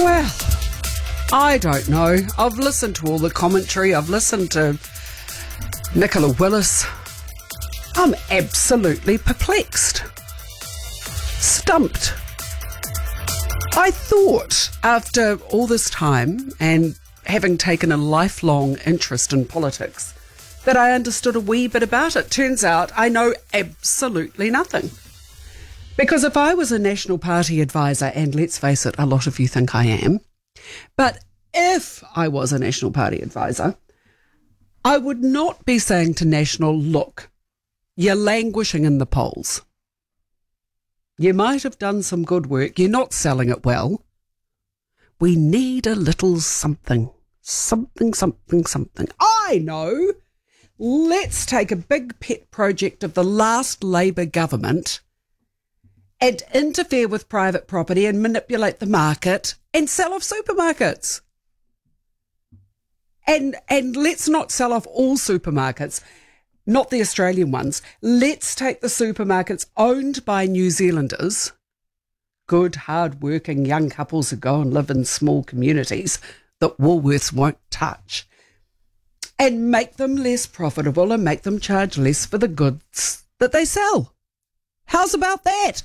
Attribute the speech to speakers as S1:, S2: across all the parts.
S1: Well, I don't know. I've listened to all the commentary. I've listened to Nicola Willis. I'm absolutely perplexed. Stumped. I thought after all this time and having taken a lifelong interest in politics that I understood a wee bit about it. Turns out I know absolutely nothing. Because if I was a National Party advisor, and let's face it, a lot of you think I am, but if I was a National Party advisor, I would not be saying to National, look, you're languishing in the polls. You might have done some good work. You're not selling it well. We need a little something. Something. I know. Let's take a big pet project of the last Labour government and interfere with private property and manipulate the market and sell off supermarkets. And let's not sell off all supermarkets, not the Australian ones. Let's take the supermarkets owned by New Zealanders, good, hard-working young couples who go and live in small communities that Woolworths won't touch, and make them less profitable and make them charge less for the goods that they sell. How's about that?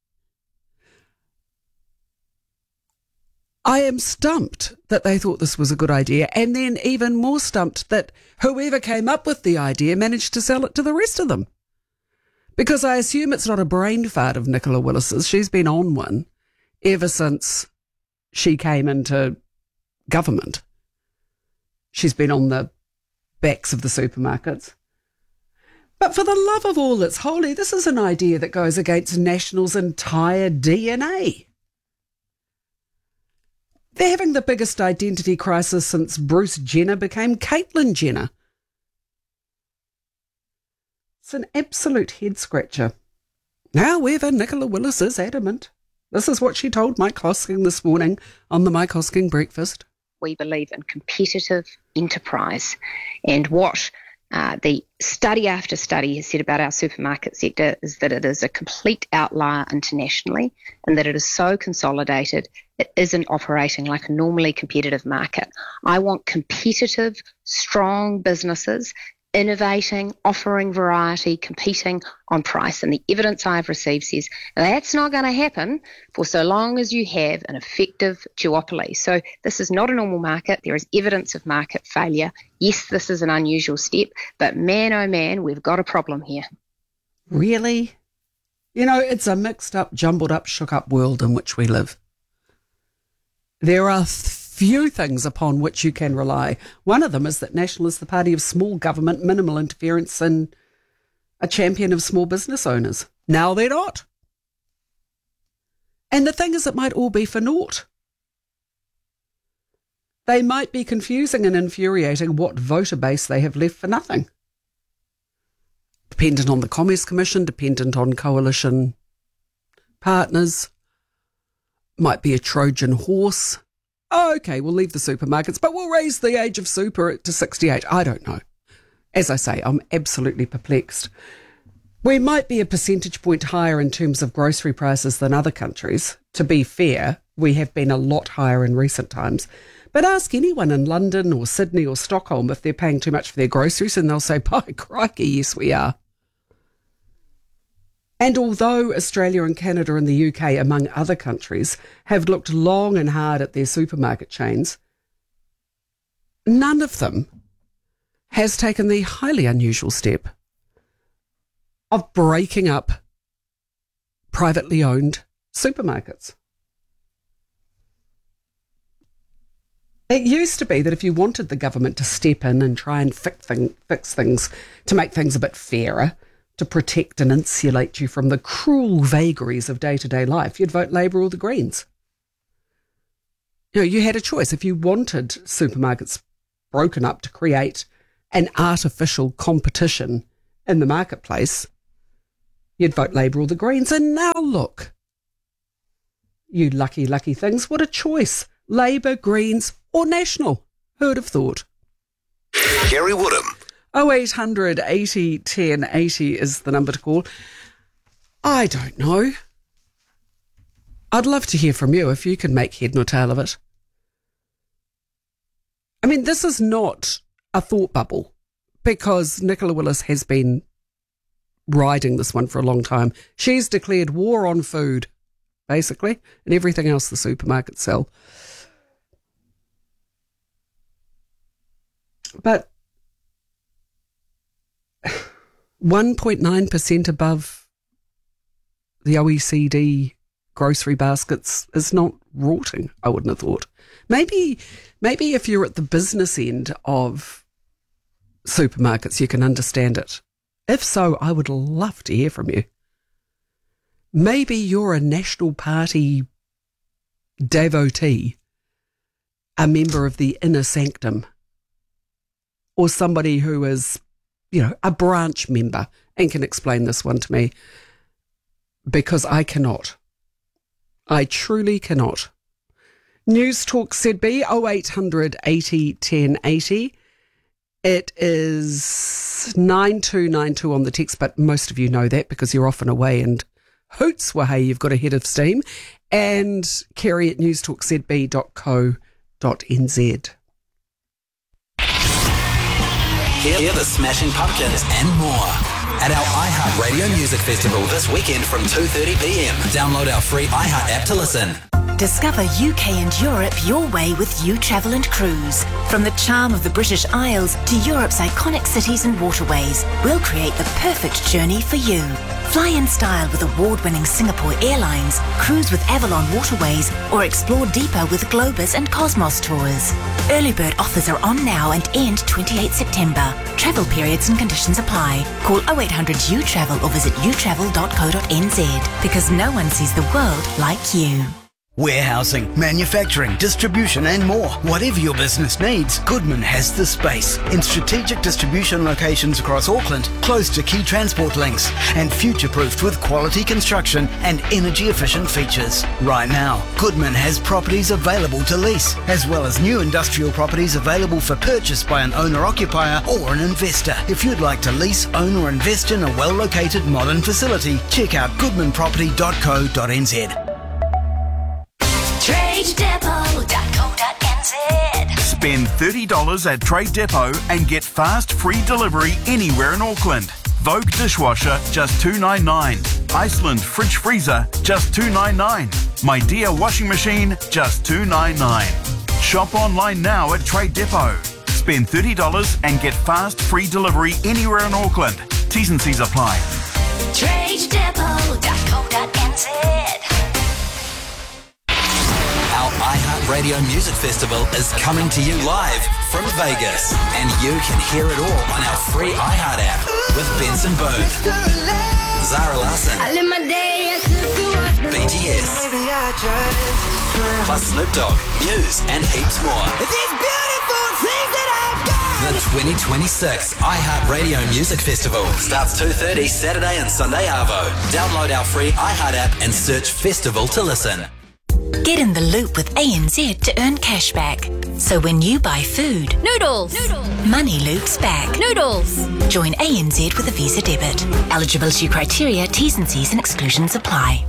S1: I am stumped that they thought this was a good idea, and then even more stumped that whoever came up with the idea managed to sell it to the rest of them. Because I assume it's not a brain fart of Nicola Willis's. She's been on one ever since she came into government. She's been on the backs of the supermarkets. But for the love of all that's holy, this is an idea that goes against National's entire DNA. They're having the biggest identity crisis since Bruce Jenner became Caitlyn Jenner. It's an absolute head-scratcher. However, Nicola Willis is adamant. This is what she told Mike Hosking this morning on the Mike Hosking Breakfast.
S2: We believe in competitive enterprise, and what the study after study has said about our supermarket sector is that it is a complete outlier internationally, and that it is so consolidated it isn't operating like a normally competitive market. I want competitive, strong businesses innovating, offering variety, competing on price. And the evidence I've received says that's not going to happen for so long as you have an effective duopoly. So this is not a normal market. There is evidence of market failure. Yes, this is an unusual step, but man, oh man, we've got a problem here.
S1: Really? You know, it's a mixed up, jumbled up, shook up world in which we live. There are few things upon which you can rely. One of them is that National is the party of small government, minimal interference, and a champion of small business owners. Now they're not. And the thing is, it might all be for naught. They might be confusing and infuriating what voter base they have left for nothing. Dependent on the Commerce Commission, dependent on coalition partners, might be a Trojan horse. Oh, okay, we'll leave the supermarkets, but we'll raise the age of super to 68. I don't know. As I say, I'm absolutely perplexed. We might be a percentage point higher in terms of grocery prices than other countries. To be fair, we have been a lot higher in recent times. But ask anyone in London or Sydney or Stockholm if they're paying too much for their groceries, and they'll say, by crikey, yes, we are. And although Australia and Canada and the UK, among other countries, have looked long and hard at their supermarket chains, none of them has taken the highly unusual step of breaking up privately owned supermarkets. It used to be that if you wanted the government to step in and try and fix things to make things a bit fairer, to protect and insulate you from the cruel vagaries of day-to-day life, you'd vote Labour or the Greens. You know, you had a choice. If you wanted supermarkets broken up to create an artificial competition in the marketplace, you'd vote Labour or the Greens. And now look, you lucky, lucky things, what a choice. Labour, Greens or National. Who'd have thought?
S3: Kerry Woodham.
S1: 0800 80 10 80 is the number to call. I don't know. I'd love to hear from you if you can make head nor tail of it. I mean, this is not a thought bubble, because Nicola Willis has been riding this one for a long time. She's declared war on food, basically, and everything else the supermarkets sell. But 1.9% above the OECD grocery baskets is not rorting, I wouldn't have thought. Maybe if you're at the business end of supermarkets, you can understand it. If so, I would love to hear from you. Maybe you're a National Party devotee, a member of the inner sanctum, or somebody who is, a branch member and can explain this one to me, because I cannot. I truly cannot. News Talk ZB 0800 80 10 80. It is 9292 on the text, but most of you know that because you're often away and hoots, wahey, you've got a head of steam. And Kerry at newstalkzb.co.nz.
S3: Hear the Smashing Pumpkins and more at our iHeartRadio Music Festival this weekend from 2:30pm. Download our free iHeart app to listen.
S4: Discover UK and Europe your way with You Travel and Cruise. From the charm of the British Isles to Europe's iconic cities and waterways, we'll create the perfect journey for you. Fly in style with award-winning Singapore Airlines, cruise with Avalon Waterways, or explore deeper with Globus and Cosmos Tours. Early bird offers are on now and end 28 September. Travel periods and conditions apply. Call 0800 U-Travel or visit utravel.co.nz, because no one sees the world like you.
S5: Warehousing, manufacturing, distribution and more. Whatever your business needs, Goodman has the space. In strategic distribution locations across Auckland, close to key transport links, and future-proofed with quality construction and energy-efficient features. Right now, Goodman has properties available to lease, as well as new industrial properties available for purchase by an owner-occupier or an investor. If you'd like to lease, own or invest in a well-located modern facility, check out goodmanproperty.co.nz.
S4: TradeDepot.co.nz.
S6: Spend $30 at Trade Depot and get fast free delivery anywhere in Auckland. Vogue dishwasher, just $2.99. Iceland fridge freezer, just $2.99. My Dear washing machine, just $2.99. Shop online now at Trade Depot. Spend $30 and get fast free delivery anywhere in Auckland. T's and C's apply.
S4: TradeDepot.co.nz.
S3: Our iHeartRadio Music Festival is coming to you live from Vegas, and you can hear it all on our free iHeart app with Benson Boone, Zara Larsson, BTS, plus Snoop Dogg, Muse, and heaps more. The 2026 iHeartRadio Music Festival starts 2:30 Saturday and Sunday arvo. Download our free iHeart app and search Festival to listen.
S4: Get in the loop with ANZ to earn cashback. So when you buy food,
S7: Noodles.
S4: money loops back.
S7: Noodles.
S4: Join ANZ with a Visa debit. Eligibility criteria, T's and C's and exclusions apply.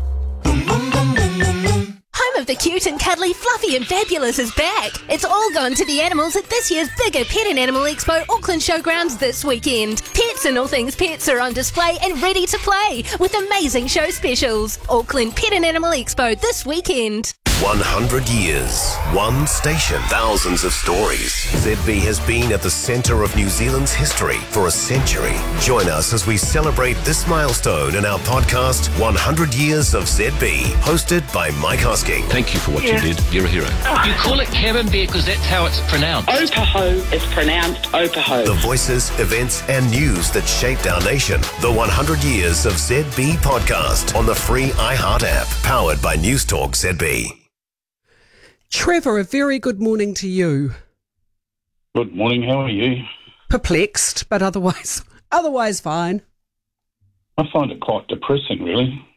S7: Home of the cute and cuddly, fluffy and fabulous is back. It's all gone to the animals at this year's bigger Pet and Animal Expo Auckland Showgrounds this weekend. Pets and all things pets are on display and ready to play with amazing show specials. Auckland Pet and Animal Expo this weekend.
S8: 100 years, one station, thousands of stories. ZB has been at the centre of New Zealand's history for a century. Join us as we celebrate this milestone in our podcast, 100 Years of ZB, hosted by Mike Hosking.
S9: Thank you for what you did. You're a hero.
S10: You call it Camembert because that's how it's pronounced.
S11: Opaho is pronounced Opaho.
S8: The voices, events and news that shaped our nation. The 100 Years of ZB podcast on the free iHeart app, powered by News Talk ZB.
S1: Trevor, a very good morning to you.
S12: Good morning, how are you?
S1: Perplexed, but otherwise fine.
S12: I find it quite depressing, really.